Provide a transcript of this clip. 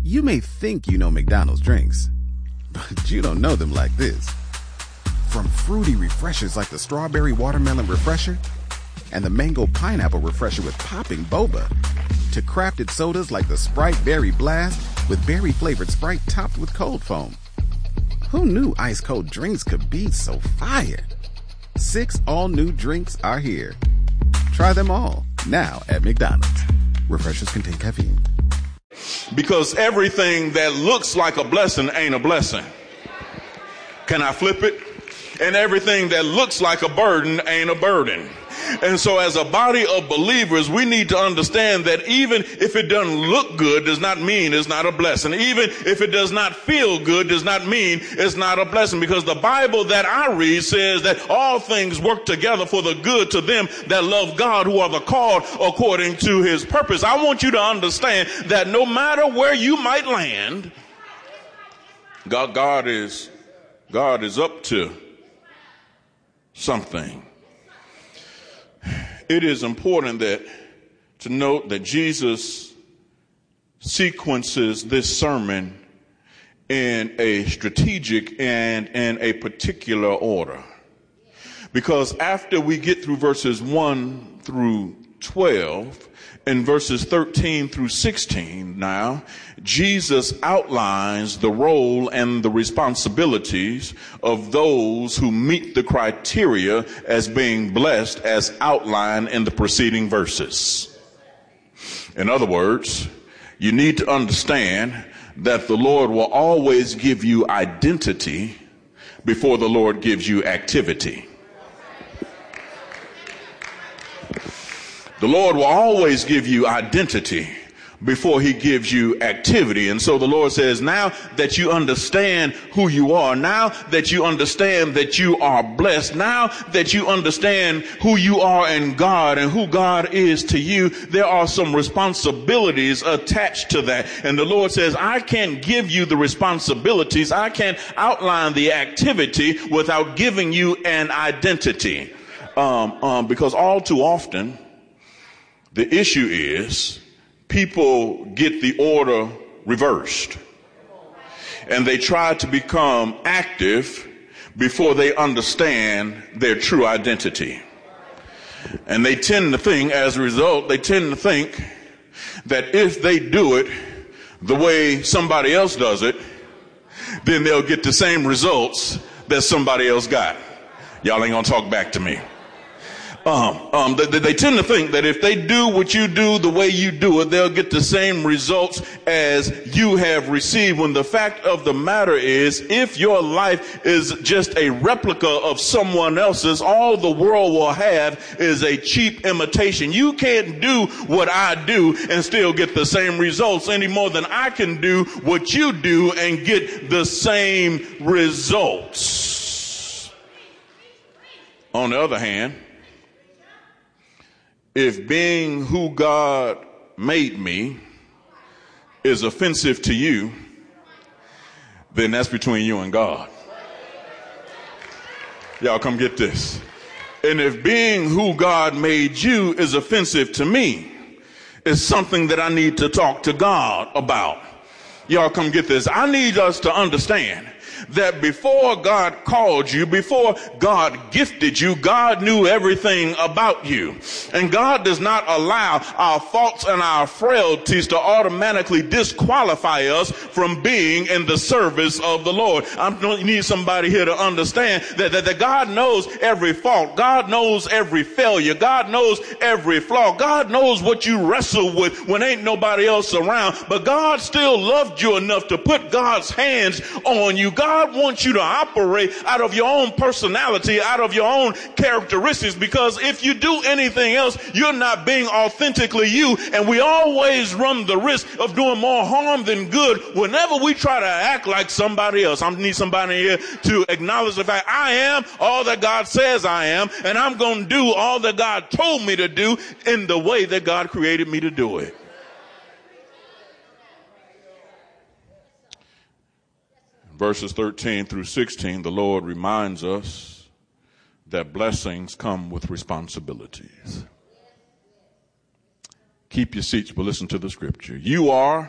You may think you know McDonald's drinks, but you don't know them like this. From fruity refreshers like the Strawberry Watermelon Refresher and the Mango Pineapple Refresher with popping boba, to crafted sodas like the Sprite Berry Blast with berry-flavored Sprite topped with cold foam. Who knew ice-cold drinks could be so fire? 6 all-new drinks are here. Try them all, now at McDonald's. Refreshers contain caffeine. Because everything that looks like a blessing ain't a blessing. Can I flip it? And everything that looks like a burden ain't a burden. And so as a body of believers, we need to understand that even if it doesn't look good does not mean it's not a blessing. Even if it does not feel good does not mean it's not a blessing. Because the Bible that I read says that all things work together for the good to them that love God, who are the called according to his purpose. I want you to understand that no matter where you might land, God is up to something. It is important to note that Jesus sequences this sermon in a strategic and in a particular order. Because after we get through verses 1 through 12, in verses 13 through 16 now, Jesus outlines the role and the responsibilities of those who meet the criteria as being blessed as outlined in the preceding verses. In other words, you need to understand that the Lord will always give you identity before the Lord gives you activity. The Lord will always give you identity before he gives you activity. And so the Lord says, now that you understand who you are, now that you understand that you are blessed, now that you understand who you are in God and who God is to you, there are some responsibilities attached to that. And the Lord says, I can't give you the responsibilities, I can't outline the activity without giving you an identity. Because all too often, the issue is people get the order reversed and they try to become active before they understand their true identity. And they tend to think, as a result, that if they do it the way somebody else does it, then they'll get the same results that somebody else got. Y'all ain't gonna talk back to me. They tend to think that if they do what you do the way you do it, they'll get the same results as you have received, when the fact of the matter is, if your life is just a replica of someone else's, all the world will have is a cheap imitation. You can't do what I do and still get the same results any more than I can do what you do and get the same results. On the other hand, if being who God made me is offensive to you, then that's between you and God. Y'all come get this. And if being who God made you is offensive to me, it's something that I need to talk to God about. Y'all come get this. I need us to understand that before God called you, before God gifted you, God knew everything about you. And God does not allow our faults and our frailties to automatically disqualify us from being in the service of the Lord. I need somebody here to understand that God knows every fault. God knows every failure. God knows every flaw. God knows what you wrestle with when ain't nobody else around. But God still loved you enough to put God's hands on you. God wants you to operate out of your own personality, out of your own characteristics, because if you do anything else, you're not being authentically you. And we always run the risk of doing more harm than good whenever we try to act like somebody else. I need somebody here to acknowledge the fact I am all that God says I am, and I'm going to do all that God told me to do in the way that God created me to do it. Verses 13 through 16, the Lord reminds us that blessings come with responsibilities. Keep your seats, but listen to the scripture. You are